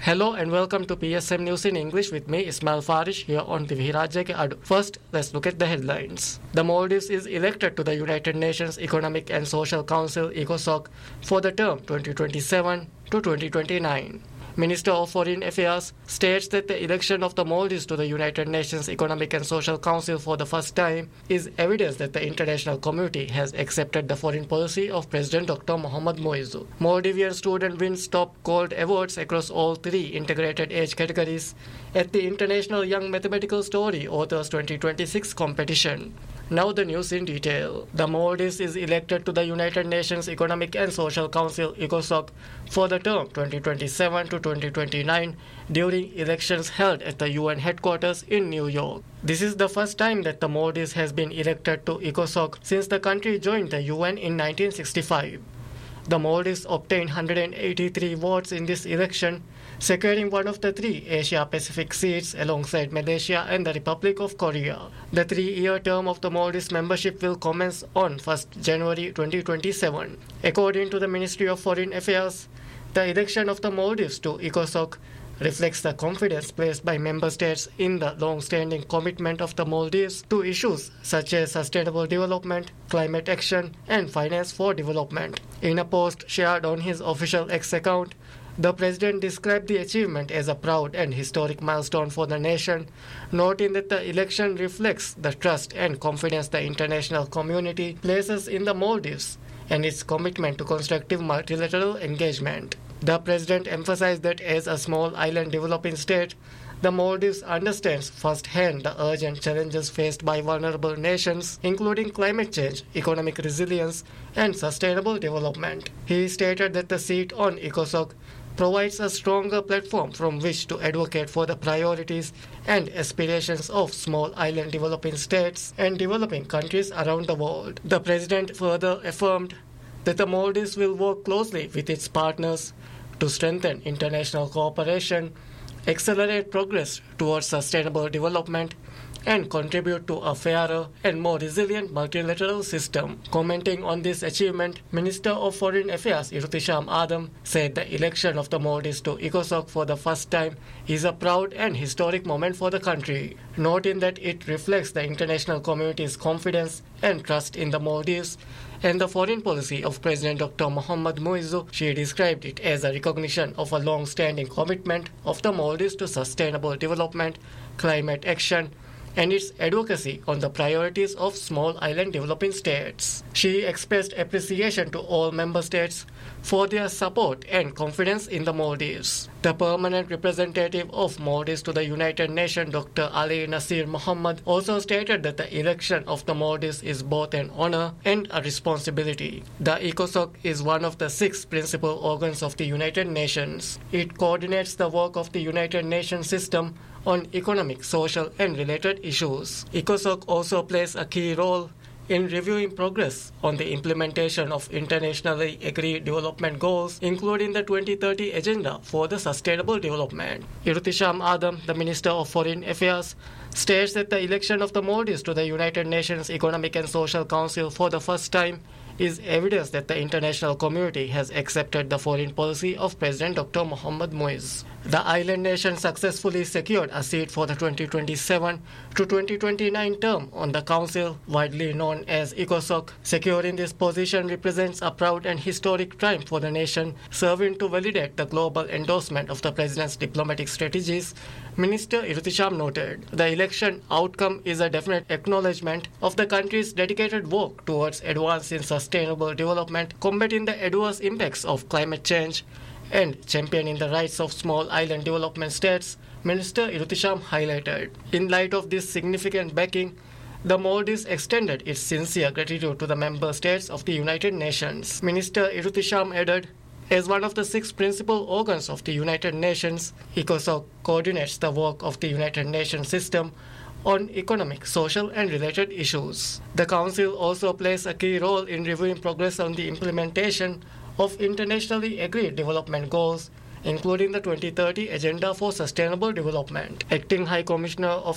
Hello and welcome to PSM News in English with me, Ismail Farish, here on the Vihirajya ke Adu. First, let's look at the headlines. The Maldives is elected to the United Nations Economic and Social Council, ECOSOC, for the term 2027 to 2029. Minister of Foreign Affairs states that the election of the Maldives to the United Nations Economic and Social Council for the first time is evidence that the international community has accepted the foreign policy of President Dr. Mohamed Muizzu. Maldivian student wins top gold awards across all three integrated age categories at the International Young Mathematical Story Authors 2026 competition. Now the news in detail. The Maldives is elected to the United Nations Economic and Social Council, ECOSOC, for the term 2027 to 2029 during elections held at the UN headquarters in New York. This is the first time that the Maldives has been elected to ECOSOC since the country joined the UN in 1965. The Maldives obtained 183 votes in this election, securing one of the three Asia-Pacific seats alongside Malaysia and the Republic of Korea. The three-year term of the Maldives membership will commence on 1st January 2027. According to the Ministry of Foreign Affairs, the election of the Maldives to ECOSOC reflects the confidence placed by member states in the long-standing commitment of the Maldives to issues such as sustainable development, climate action, and finance for development. In a post shared on his official X account, the president described the achievement as a proud and historic milestone for the nation, noting that the election reflects the trust and confidence the international community places in the Maldives and its commitment to constructive multilateral engagement. The president emphasized that as a small island developing state, the Maldives understands firsthand the urgent challenges faced by vulnerable nations, including climate change, economic resilience, and sustainable development. He stated that the seat on ECOSOC provides a stronger platform from which to advocate for the priorities and aspirations of small island developing states and developing countries around the world. The president further affirmed that the Maldives will work closely with its partners to strengthen international cooperation, accelerate progress towards sustainable development, and contribute to a fairer and more resilient multilateral system. Commenting on this achievement, Minister of Foreign Affairs Irutisham Adam said the election of the Maldives to ECOSOC for the first time is a proud and historic moment for the country, noting that it reflects the international community's confidence and trust in the Maldives and the foreign policy of President Dr. Mohamed Muizzu. She described it as a recognition of a long-standing commitment of the Maldives to sustainable development, climate action, and its advocacy on the priorities of small island developing states. She expressed appreciation to all member states for their support and confidence in the Maldives. The permanent representative of Maldives to the United Nations, Dr. Ali Nasir Mohammed, also stated that the election of the Maldives is both an honor and a responsibility. The ECOSOC is one of the 6 principal organs of the United Nations. It coordinates the work of the United Nations system on economic, social, and related issues. ECOSOC also plays a key role in reviewing progress on the implementation of internationally agreed development goals, including the 2030 Agenda for the Sustainable Development. Irutisham Adam, the Minister of Foreign Affairs, states that the election of the Maldives to the United Nations Economic and Social Council for the first time is evidence that the international community has accepted the foreign policy of President Dr. Mohamed Muizzu. The island nation successfully secured a seat for the 2027 to 2029 term on the council, widely known as ECOSOC. Securing this position represents a proud and historic triumph for the nation, serving to validate the global endorsement of the president's diplomatic strategies. Minister Irutisham noted, the election outcome is a definite acknowledgement of the country's dedicated work towards advancing sustainable development, combating the adverse impacts of climate change, and championing the rights of small island development states, Minister Irutisham highlighted. In light of this significant backing, the Maldives extended its sincere gratitude to the member states of the United Nations. Minister Irutisham added, as one of the 6 principal organs of the United Nations, ECOSOC coordinates the work of the United Nations system on economic, social, and related issues. The Council also plays a key role in reviewing progress on the implementation of internationally agreed development goals, including the 2030 Agenda for Sustainable Development. Acting High Commissioner of